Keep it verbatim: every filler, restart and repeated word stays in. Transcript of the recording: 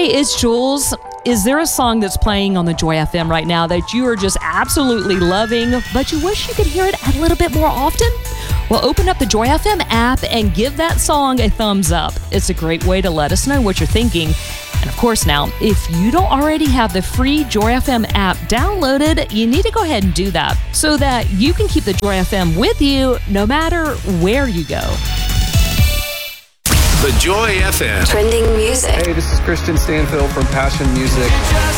it's Jules. Is there a song that's playing on the Joy F M right now that you are just absolutely loving, but you wish you could hear it a little bit more often? Well, open up the Joy F M app and give that song a thumbs up. It's a great way to let us know what you're thinking. And of course now, if you don't already have the free Joy F M app downloaded, you need to go ahead and do that so that you can keep the Joy F M with you no matter where you go. The Joy F M. Trending music. Hey, this is Christian Stanfield from Passion Music.